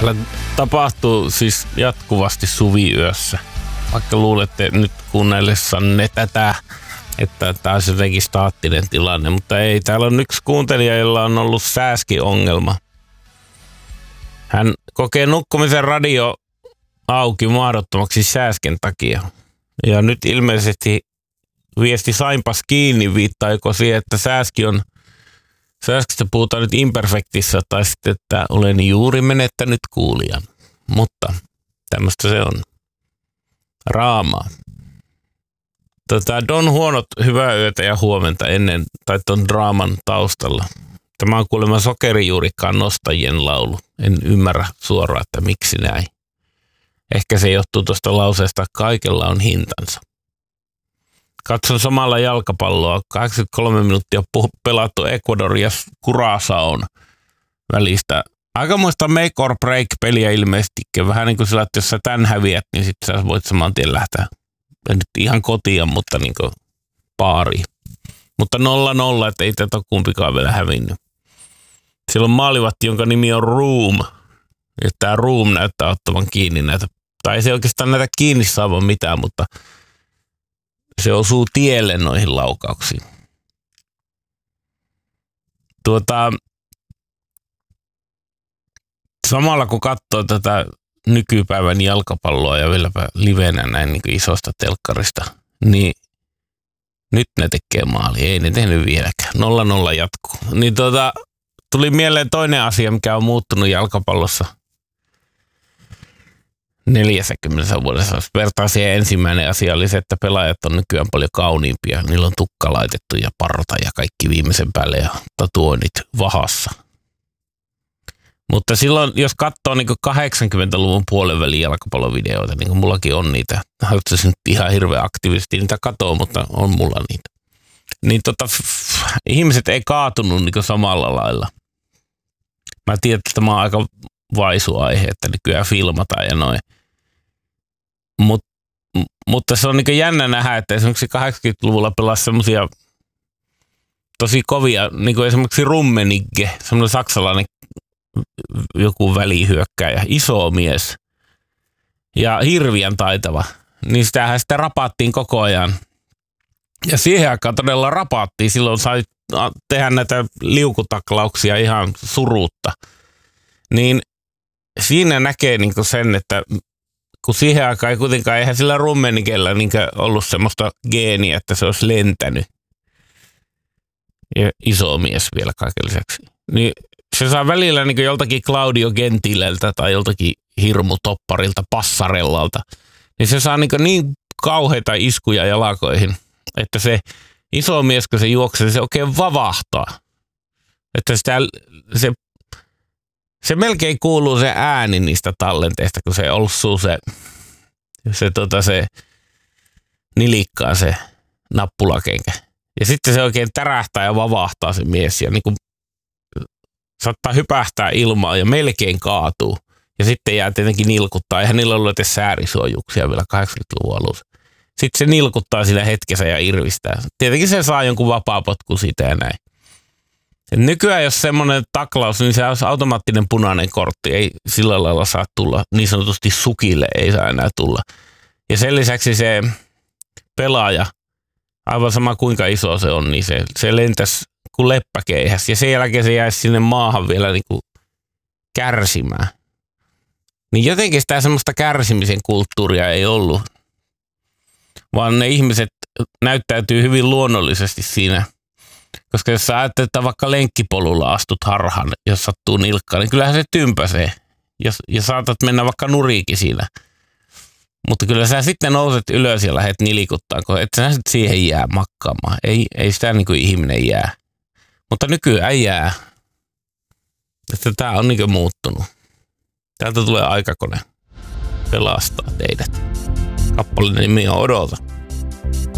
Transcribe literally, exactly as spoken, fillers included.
Täällä tapahtuu siis jatkuvasti suviyössä. Vaikka luulette nyt kuunnellessanne tätä, että tämä olisi jotenkin staattinen tilanne, mutta ei. Täällä on yksi kuuntelija, jolla on ollut sääskiongelma. Hän kokee nukkumisen radio auki mahdottomaksi sääsken takia. Ja nyt ilmeisesti viesti sainpas kiinni viittaako siihen, että sääski on, sääskistä puhutaan nyt imperfektissa tai sitten, että olen juuri menettänyt kuulijan. Mutta tämmöistä se on. Raamaa. Tota, Don Huonot, hyvää yötä ja huomenta ennen, tai ton draaman taustalla. Tämä on kuulemma sokerijuurikkaan nostajien laulu. En ymmärrä suoraan, että miksi näin. Ehkä se johtuu tuosta lauseesta, että kaikella on hintansa. Katson samalla jalkapalloa. kahdeksankymmentäkolme minuuttia pelattu Ecuador ja Curaçaon välistä. Aikamoista make or break peliä ilmeisesti. Vähän niin kuin sillä, että jos sä tän häviät, niin sit sä voit saman tien lähteä. En nyt ihan kotiin, mutta niin kuin baariin. Mutta nolla nolla, että ei tätä kumpikaan vielä hävinnyt. Siellä on maalivahti, jonka nimi on Room. Ja tää Room näyttää ottavan kiinni näitä. Tai ei se oikeastaan näitä kiinni saavan mitään, mutta se osuu tielle noihin laukauksiin. Tuota, samalla kun katsoo tätä nykypäivän jalkapalloa ja vieläpä livenä näin niin kuin isosta telkkarista, niin nyt ne tekee maali. Ei ne tehnyt vieläkään. Nolla nolla jatkuu. Niin tuota, tuli mieleen toinen asia, mikä on muuttunut jalkapallossa neljässäkymmenessä vuodessa. Vertaa siihen ensimmäinen asia oli se, että pelaajat on nykyään paljon kauniimpia. Niillä on tukka laitettu ja parta ja kaikki viimeisen päälle ja tatuoinnit vahassa. Mutta silloin, jos katsoo niin kahdeksankymmentäluvun puolen välin jalkapallovideoita, niin kuin mullakin on niitä, haluaisin nyt ihan hirveän aktiivisesti niitä katoa, mutta on mulla niitä. Niin tota, f- ihmiset ei kaatunut niin samalla lailla. Mä tiedän, että tämä on aika vaisu aihe, että nykyään filmataan ja noin. Mut, mutta se on niin jännä nähdä, että esimerkiksi kahdeksankymmentäluvulla pelasi semmosia tosi kovia, niin kuin esimerkiksi Rummenigge, semmoinen saksalainen joku välihyökkääjä, iso mies ja hirviän taitava, niin sitähän sitä rapattiin koko ajan. Ja siihen aikaan todella rapattiin, silloin sai tehdä näitä liukutaklauksia ihan surutta. Niin siinä näkee niinku sen, että kun siihen aikaan ei kuitenkaan, eihän sillä Rummenigellä niinku ollut semmoista geeniä, että se olisi lentänyt. Ja iso mies vielä kaiken lisäksi. Niin se saa välillä niin joltakin Claudio Gentileltä tai joltakin hirmutopparilta, Passarellalta, niin se saa niin, niin kauheita iskuja jalkoihin, että se iso mies, kun se juoksee, se oikein vavahtaa. Että sitä, se, se melkein kuuluu se ääni niistä tallenteista, kun se olsuu se, se, tota, se nilikkaa se nappulakenkä. Ja sitten se oikein tärähtää ja vavahtaa se mies ja niin kuin saattaa hypähtää ilmaan ja melkein kaatuu. Ja sitten jää tietenkin nilkuttaa. Eihän niillä ollut edes säärisuojuksia vielä kahdeksankymmentäluvun alussa. Sitten se nilkuttaa sillä hetkessä ja irvistää. Tietenkin se saa jonkun vapaapotku siitä ja näin. Ja nykyään jos semmoinen taklaus, niin se olisi automaattinen punainen kortti. Ei sillä lailla saa tulla. Niin sanotusti sukille ei saa enää tulla. Ja sen lisäksi se pelaaja, aivan sama kuinka iso se on, niin se, se lentäisi kuin leppäkeihäs. Ja sen jälkeen se jäisi sinne maahan vielä niin kuin kärsimään. Niin jotenkin sitä semmoista kärsimisen kulttuuria ei ollut. Vaan ne ihmiset näyttäytyy hyvin luonnollisesti siinä. Koska jos sä ajattelet, että vaikka lenkkipolulla astut harhaan, jos sattuu nilkkaan, niin kyllähän se tympäsee. Ja, ja saatat mennä vaikka nuriikin siinä. Mutta kyllä sä sitten nouset ylös ja lähdet nilikuttaan, kun et sä sitten siihen jää makkaamaan. Ei, ei sitä niin kuin ihminen jää. Mutta nykyään ei jää. Että tää on niin kuin muuttunut. Täältä tulee aikakone pelastaa teidät. Kappaleen nimi on Odota.